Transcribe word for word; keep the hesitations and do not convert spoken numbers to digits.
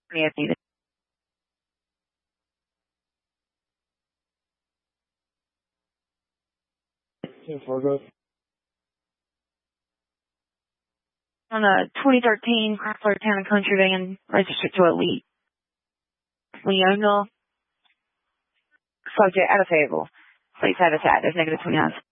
Nancy. On a twenty thirteen Chrysler Town and Country van registered to Elite. Leona. Subject out of table. Please have a chat. There's negative twenty-nine.